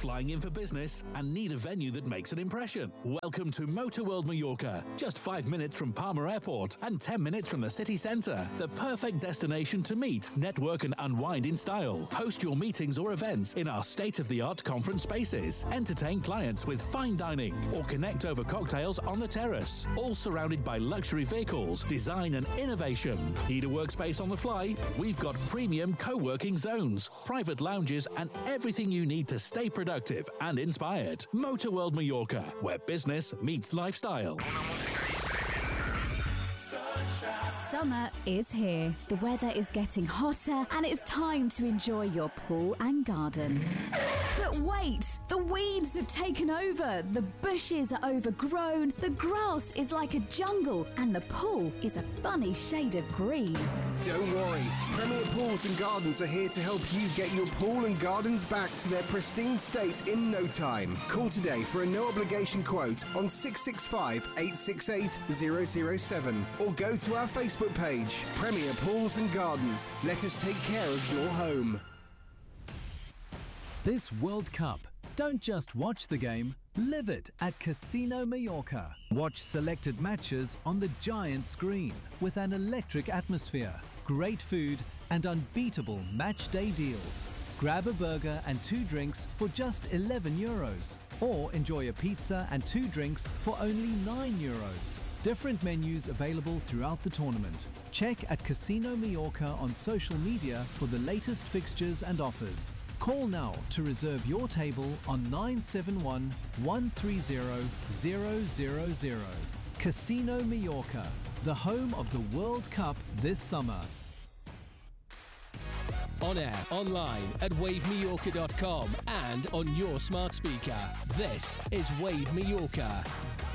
flying in for business and need a venue that makes an impression? Welcome to Motor World Mallorca. Just 5 minutes from Palma Airport and 10 minutes from the city centre. The perfect destination to meet, network and unwind in style. Host your meetings or events in our state-of-the-art conference spaces. Entertain clients with fine dining or connect over cocktails on the terrace. All surrounded by luxury vehicles, design and innovation. Need a workspace on the fly? We've got premium co-working zones, private lounges and everything you need to stay productive and inspired. Motor World Mallorca, where business meets lifestyle. Summer is here. The weather is getting hotter and it's time to enjoy your pool and garden. But wait, the weeds have taken over, the bushes are overgrown, the grass is like a jungle and the pool is a funny shade of green. Don't worry, Premier Pools and Gardens are here to help you get your pool and gardens back to their pristine state in no time. Call today for a no-obligation quote on 665 868 007 or go to our Facebook page, Premier Pools and Gardens. Let us take care of your home. This World Cup, don't just watch the game, live it at Casino Mallorca. Watch selected matches on the giant screen with an electric atmosphere, great food and unbeatable match day deals. Grab a burger and 2 drinks for just €11 or enjoy a pizza and 2 drinks for only €9. Different menus available throughout the tournament. Check at Casino Mallorca on social media for the latest fixtures and offers. Call now to reserve your table on 971 130 000. Casino Mallorca, the home of the World Cup this summer. On air, online at wavemallorca.com and on your smart speaker. This is Wave Mallorca.